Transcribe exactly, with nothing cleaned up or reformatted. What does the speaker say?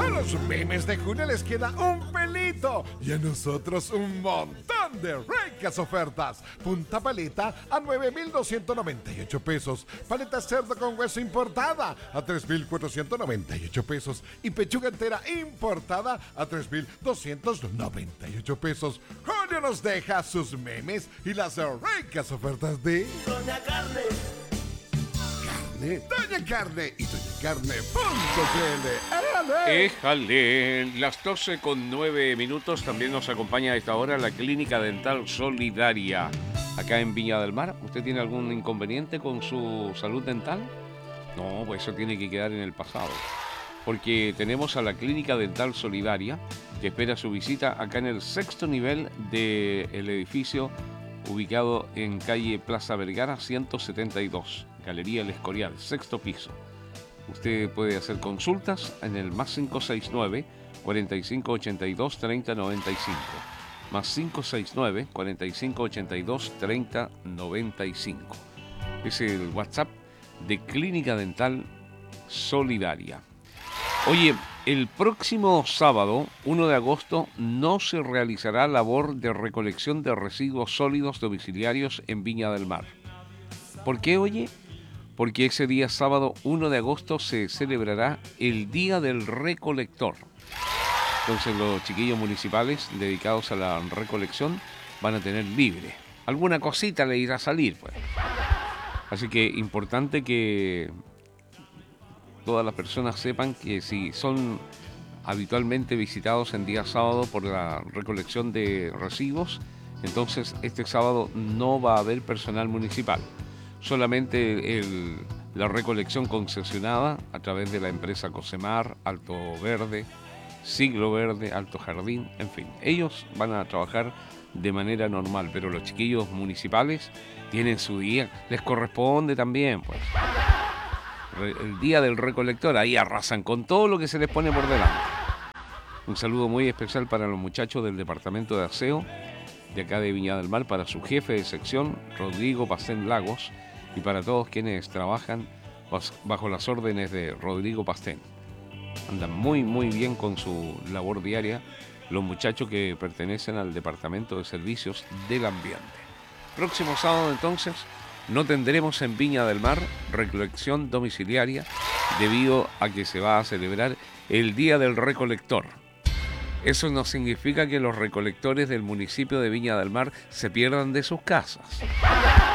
A los memes de junio les queda un pelito y a nosotros un montón de ricas ofertas. Punta paleta a nueve mil doscientos noventa y ocho pesos. Paleta cerdo con hueso importada a tres mil cuatrocientos noventa y ocho pesos. Y pechuga entera importada a tres mil doscientos noventa y ocho pesos. Junio nos deja sus memes y las ricas ofertas de Doña Carne. Doña Carne y doña carne punto c l. Éjale, las doce con nueve minutos. También nos acompaña a esta hora la Clínica Dental Solidaria, acá en Viña del Mar. ¿Usted tiene algún inconveniente con su salud dental? No, pues eso tiene que quedar en el pasado, porque tenemos a la Clínica Dental Solidaria que espera su visita acá en el sexto nivel del edificio ubicado en calle Plaza Vergara ciento setenta y dos, Galería El Escorial, sexto piso. Usted puede hacer consultas en el más cinco seis nueve, cuarenta y cinco ochenta y dos, treinta noventa y cinco. Más cinco seis nueve, cuarenta y cinco ochenta y dos, treinta noventa y cinco. Es el WhatsApp de Clínica Dental Solidaria. Oye, el próximo sábado, uno de agosto, no se realizará labor de recolección de residuos sólidos domiciliarios en Viña del Mar. ¿Por qué, oye? Porque ese día sábado uno de agosto se celebrará el Día del Recolector. Entonces los chiquillos municipales dedicados a la recolección van a tener libre. Alguna cosita le irá a salir, pues. Así que importante que todas las personas sepan que si son habitualmente visitados en día sábado por la recolección de residuos, entonces este sábado no va a haber personal municipal. Solamente el, la recolección concesionada a través de la empresa Cosemar, Alto Verde, Siglo Verde, Alto Jardín, en fin. Ellos van a trabajar de manera normal, pero los chiquillos municipales tienen su día, les corresponde también, pues. El día del recolector, ahí arrasan con todo lo que se les pone por delante. Un saludo muy especial para los muchachos del departamento de aseo de acá de Viña del Mar, para su jefe de sección, Rodrigo Pastén Lagos, y para todos quienes trabajan bajo las órdenes de Rodrigo Pastén. Andan muy muy bien con su labor diaria los muchachos que pertenecen al Departamento de Servicios del Ambiente. Próximo sábado entonces no tendremos en Viña del Mar recolección domiciliaria debido a que se va a celebrar el Día del Recolector. Eso no significa que los recolectores del municipio de Viña del Mar se pierdan de sus casas.